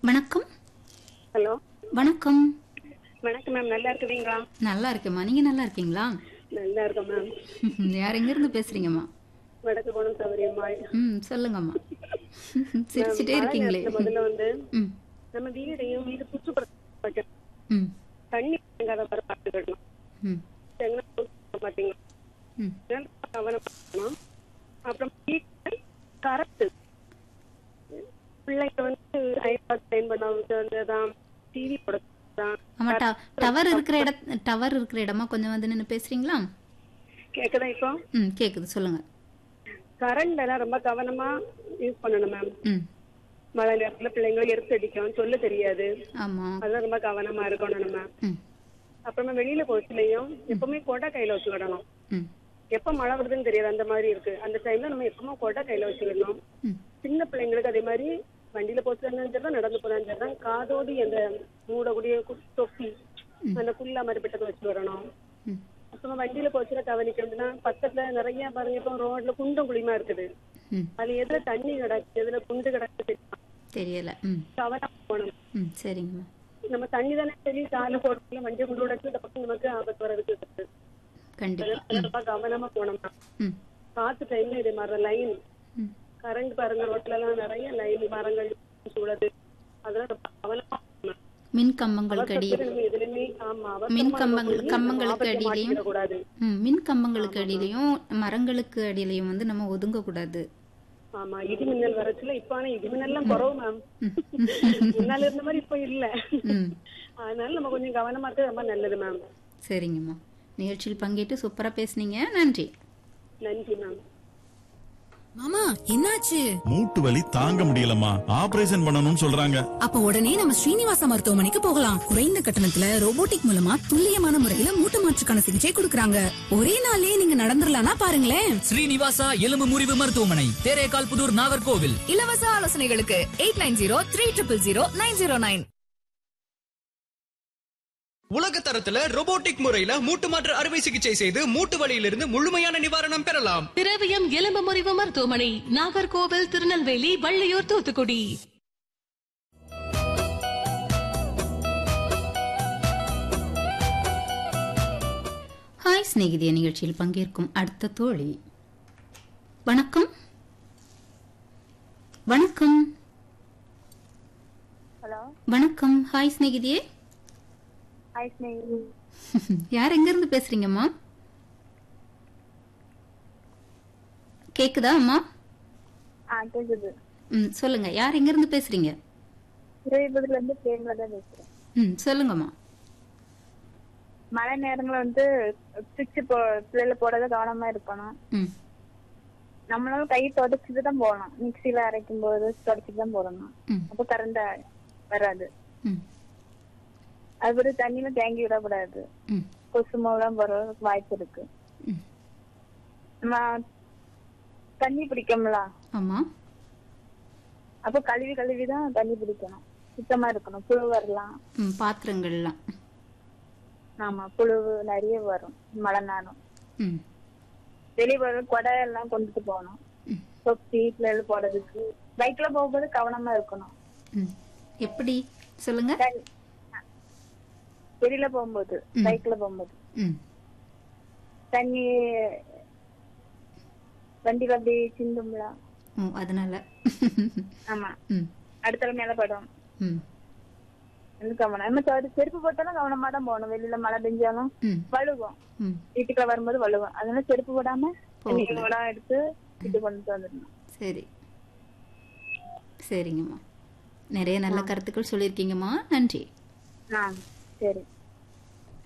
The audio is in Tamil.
வணக்கம். ஹலோ, வணக்கம். வணக்கம் மேம். நல்லா இருக்குவீங்களா? நல்லா இருக்கேம்மா. நீங்க நல்லா இருக்கீங்களா? நல்லா இருக்கேன் மேம். யார் எங்க இருந்து பேசுறீங்கம்மா? வடக்கு போனம் சௌகரியம்மா. சொல்லுங்கம்மா. மேம், சிரிச்சுட்டே மழை இருக்கீங்களே. நேரத்துல முதல்ல வந்து ம் நம்ம வீடு சுற்றுப்புறம் ம் தண்ணி தேங்காத மாதிரி பார்த்துக்கணும். ம் எங்கன்னா மாட்டீங்களா? ம் கவனம் பண்ணணும். அப்புறம் வீட்டுல கரெக்ட் பிள்ளைங்க வந்து ஐபாட் ட்ரெயின் பண்ணதான், டிவி போடதான். ஆமா, டவர் இருக்கிற இடமா கொஞ்சம் வந்து நின்று பேசுறீங்களா? கேக்குதா இப்போ? கேக்குது, சொல்லுங்க. கரண்ட் எல்லாம் ரொம்ப கவனமா யூஸ் பண்ணணும் மேம். ம் மழை நேரத்துல பிள்ளைங்களும் எரித்து அடிக்கும், சொல்ல தெரியாது. ஆமா. அதான் ரொம்ப கவனமா இருக்கணும் நம்ம. ம் அப்புறமா வெளியில போச்சுலயும் எப்பவுமே கொடை கையில வச்சுக்கிடணும். ம் எப்ப மழை வருதுன்னு தெரியாது, அந்த மாதிரி இருக்கு. அந்த டைம்ல நம்ம எப்பவுமே கொடை கையில வச்சுக்கிடணும். ம் சின்ன பிள்ளைங்களுக்கு அதே மாதிரி வண்டியில போச்சுதான் சரிதான், நடந்து போனாலும் சரிதான், காதோடி அந்த மூடக்கூடிய தொப்பி அந்த குல்லா மாதிரி பெட்டதை வச்சு வரணும். ம் அப்புறமா வண்டியில போச்சுல கவனிக்கணும்னா பக்கத்துல நிறைய பாருங்க, இப்போ ரோட்ல குண்டும் குழியுமா இருக்குது. ம் அது எதுல தண்ணி கிடக்கு எதுல குண்டு கிடக்கு தெரியல. கவனம் போகணும். சரிங்கம்மா. நம்ம தண்ணி தானே சரி சாலை போடுறதுல வண்டியை கொண்டு விடச்சு இந்த பக்கம் நமக்கு ஆபத்து வர்றதுக்கு கண்டிப்பா. கவனமா போனோம்னா. ம் காத்து டைம்ல இதே மாதிரி லைன் ம் கரண்ட் பாருங்க, ரோட்ல எல்லாம் நிறைய லைன் மரங்கள் சூழது, அதெல்லாம் ரொம்ப கவனமா போகணும். மின் கம்பங்களுக்கு அடியில் நம்ம எதுலையுமே மின் கம்பங்களுக்கு அடியிலையும் கூடாது. மின் கம்பங்களுக்கு அடியிலையும் மரங்களுக்கு அடியிலையும் வந்து நம்ம ஒதுங்க கூடாது. ஆமா, இடி மின்னல் வரச்சுல இப்ப ஆனா இடி மின்னல் எல்லாம் குறவு மேம். முன்னால இருந்த மாதிரி இப்ப இல்ல. அதனால நம்ம கொஞ்சம் கவனமா இருக்க ரொம்ப நல்லது மேம். சரிங்கம்மா. நிகழ்ச்சியில் பங்கேற்று சூப்பரா பேசுனீங்க. நன்றி. நன்றி மேம். மாமா, என்னாச்சு? மூட்டு வலி தாங்க முடியலம்மா, ஆபரேஷன் பண்ணணும்னு சொல்றாங்க. அப்ப உடனே நம்ம ஸ்ரீனிவாசா மருத்துவமனைக்கு போகலாம். குறைந்த கட்டணத்துல ரோபோட்டிக் மூலமா துல்லியமான முறையில மூட்டு மாற்றுக்கான சிகிச்சை கொடுக்கறாங்க. ஒரே நாளே நீங்க நடந்துடலாம்னா பாருங்களேன். ஸ்ரீனிவாசா எலும்பு முறிவு மருத்துவமனை, தேரேகால் புதூர், நாகர்கோவில். இலவச ஆலோசனைகளுக்கு 8903000909. உலக தரத்துல ரோபோட்டிக் முறையில மூட்டு மாற்று அறுவை சிகிச்சை செய்து மூட்டு வலியிலிருந்து முழுமையான நிவாரணம் பெறலாம். திரவியம் எலும்பு முறிவு மருத்துவமனை, நாகர்கோவில், திருநெல்வேலி, வள்ளியூர், தூத்துக்குடி. ஹாய் சிநேகிதிய நிகழ்ச்சியில் பங்கேற்கும் அடுத்த தோழி. வணக்கம். வணக்கம். ஹலோ, வணக்கம். ஹாய் சிநேகிதியே. ஹாய் ஸ்னேகி. யார் எங்க இருந்து பேசுறீங்கம்மா? கேக்குதா அம்மா? கேக்குது. சொல்லுங்க, யார் எங்க இருந்து பேசுறீங்க? இருபதுல இருந்து பிரேமலதா பேசுறேன். சொல்லுங்கம்மா. மழை நேரங்கள வந்து சுவிட்ச் பிள்ளைல போடாத கவனமா இருக்கணும். நம்மளும் கை தொடச்சிட்டு தான் போகணும். மிக்சியில அரைக்கும் போது தொடச்சிட்டு தான் போடணும். அப்ப கரண்ட் வராது. அது தண்ணியில தேங்கி விடக்கூடாது. கொசு மூலம் வர வாய்ப்பு இருக்கு. நம்ம தண்ணி பிடிக்கும்ல, ஆமா, அப்ப கழுவிதான் தண்ணி பிடிக்கணும். சுத்தமா இருக்கணும். புழு வரலாம், பாத்திரங்கள்லாம். ஆமா, புழுவு நிறைய வரும் மழை நேரம். வெளியே வர கொடை எல்லாம் கொண்டுட்டு போகணும். தொப்பி பிள்ளைல போடுறதுக்கு. பைக்ல போகும்போது கவனமா இருக்கணும். எப்படி சொல்லுங்க? வெளியில போகும்போது, பைக்ல போகும்போது தண்ணி வண்டியில அப்படி சிந்தும்ல, அதனால ஆமா, அடுத்த மேல படும். கவனம். நம்ம செருப்பு போட்டாலும் கவனமா தான் போகணும். வெளியில மழை பெஞ்சாலும் வழுவும், வீட்டுக்குள்ள வரும்போது வழுவும். அதனால செருப்பு போடாம எடுத்து வீட்டு கொண்டு வந்துடணும். சரி, சரிங்கம்மா. நிறைய நல்ல கருத்துக்கள் சொல்லியிருக்கீங்கம்மா. நன்றி. சரி.